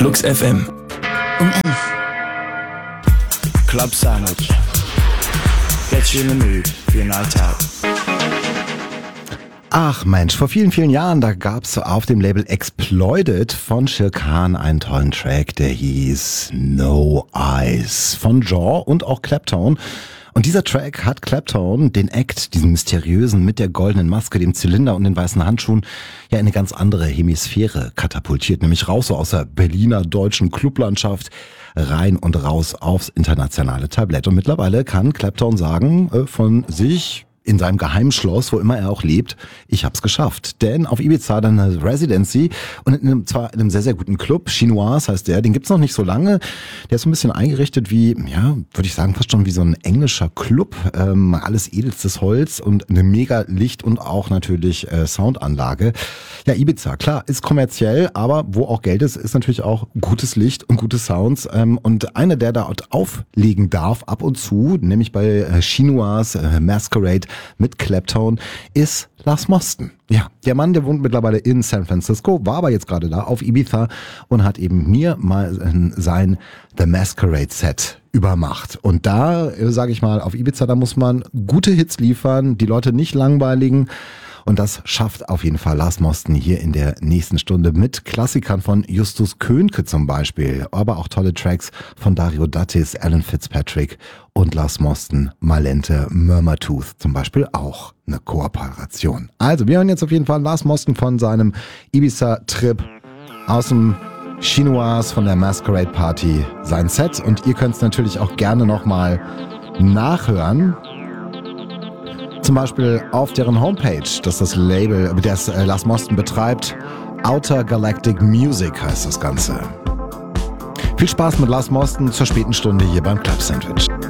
Flux FM. Um 11. Club Sandwich. Get you in the mood for your night out. Ach Mensch, vor vielen, vielen Jahren, da gab's auf dem Label Exploited von Shere Khan einen tollen Track, der hieß No Eyes von Jaw und auch Clapton. Und dieser Track hat Clapton, den Act, diesen mysteriösen mit der goldenen Maske, dem Zylinder und den weißen Handschuhen, ja in eine ganz andere Hemisphäre katapultiert, nämlich raus so aus der Berliner deutschen Clublandschaft, rein und raus aufs internationale Tablett. Und mittlerweile kann Clapton sagen von sich, in seinem Geheimschloss, wo immer er auch lebt, ich hab's geschafft. Denn auf Ibiza hat er eine Residency und zwar in einem sehr, sehr guten Club, Chinoise heißt der, den gibt's noch nicht so lange. Der ist so ein bisschen eingerichtet wie, ja, würde ich sagen, fast schon wie so ein englischer Club. Alles edelstes Holz und eine mega Licht- und auch natürlich Soundanlage. Ja, Ibiza, klar, ist kommerziell, aber wo auch Geld ist natürlich auch gutes Licht und gute Sounds. Und einer, der dort auflegen darf, ab und zu, nämlich bei Chinoise, Masquerade, mit Clapton, ist Lars Moston. Ja, der Mann, der wohnt mittlerweile in San Francisco, war aber jetzt gerade da auf Ibiza und hat eben mir mal sein The Masquerade Set übermacht. Und da, sage ich mal, auf Ibiza, da muss man gute Hits liefern, die Leute nicht langweiligen. Und das schafft auf jeden Fall Lars Moston hier in der nächsten Stunde mit Klassikern von Justus Könke zum Beispiel, aber auch tolle Tracks von Dario D'Attis, Alan Fitzpatrick und Lars Moston, Malente, Murmurtooth zum Beispiel auch eine Kooperation. Also wir hören jetzt auf jeden Fall Lars Moston von seinem Ibiza-Trip aus dem Chinoise von der Masquerade Party, sein Set, und ihr könnt es natürlich auch gerne nochmal nachhören. Zum Beispiel auf deren Homepage, das Label, das Lars Moston betreibt. Outer Galactic Music heißt das Ganze. Viel Spaß mit Lars Moston zur späten Stunde hier beim Club Sandwich.